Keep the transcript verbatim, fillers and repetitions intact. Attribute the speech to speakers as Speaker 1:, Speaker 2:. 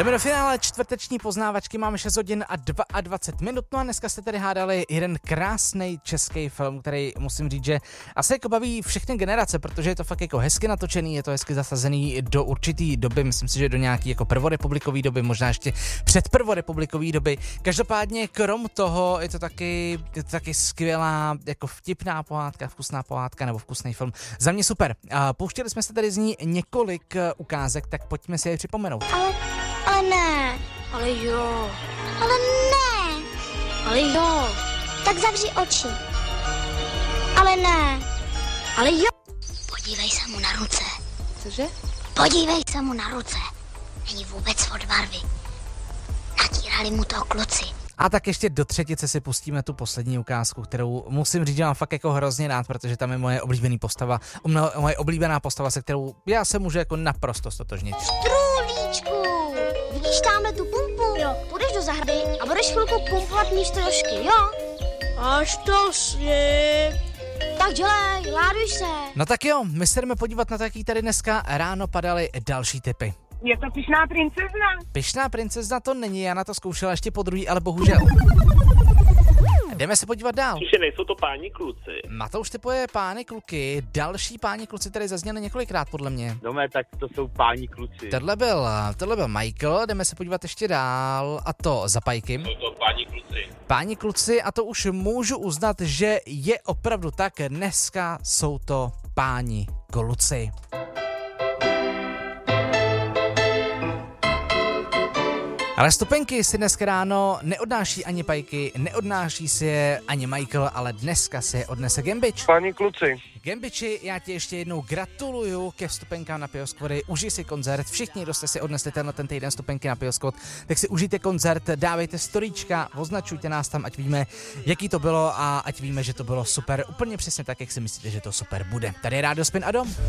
Speaker 1: Jdeme do finále čtvrteční poznávačky, máme šest hodin a dvacet dva minut, no a dneska jste tady hádali jeden krásný český film, který musím říct, že asi jako baví všechny generace, protože je to fakt jako hezky natočený, je to hezky zasazený do určitý doby, myslím si, že do nějaký jako prvorepublikový doby, možná ještě před prvorepublikový doby. Každopádně krom toho je to taky, je to taky skvělá, jako vtipná pohádka, vkusná pohádka nebo vkusný film. Za mě super. A pouštěli jsme se tady z ní několik ukázek, tak pojďme si je připomenout.
Speaker 2: Ale, ale ne. Ale jo. Ale ne. Ale jo. Tak zavři oči. Ale ne. Ale jo. Podívej se mu na ruce.
Speaker 3: Cože?
Speaker 2: Podívej se mu na ruce. Není vůbec od barvy. Natírali mu to kluci.
Speaker 1: A tak ještě do třetice si pustíme tu poslední ukázku, kterou musím říct, že mám fakt jako hrozně rád, protože tam je moje oblíbená postava, moje oblíbená postava, se kterou já se můžu jako naprosto stotožnit.
Speaker 2: Strůlíčku, vidíš tamhle tu pumpu? Jo. Půjdeš do zahrady a budeš chvilku pumpovat místo Jožky, jo? Až to si. Tak dělej, láduj se.
Speaker 1: No tak jo, my se jdeme podívat na to, jaký tady dneska ráno padaly další tipy.
Speaker 4: Je to pyšná princezna?
Speaker 1: Pyšná princezna to není, já na to zkoušela ještě po druhý, ale bohužel. Jdeme se podívat dál.
Speaker 5: Že nejsou to páni kluci.
Speaker 1: Matouš typuje pány kluky, další páni kluci tady zazněli několikrát podle mě.
Speaker 5: No mé, tak to jsou páni kluci.
Speaker 1: Tohle byl, tohle byl Michael, jdeme se podívat ještě dál, a to za Pajky.
Speaker 5: Jsou to páni kluci.
Speaker 1: Páni kluci, a to už můžu uznat, že je opravdu tak, dneska jsou to páni kluci. Ale stupenky si dneska ráno neodnáší ani Pajky, neodnáší si je ani Michael, ale dneska si je odnese Gembič.
Speaker 6: Páni kluci.
Speaker 1: Gembiči, já ti ještě jednou gratuluju ke vstupenkám na Pioskvody, užij si koncert, všichni, kdo jste si odnesli tenhle ten týden stupenky na Pioskvod, tak si užijte koncert, dávejte storíčka, označujte nás tam, ať víme, jaký to bylo a ať víme, že to bylo super, úplně přesně tak, jak si myslíte, že to super bude. Tady je Rádio Spin a Dom.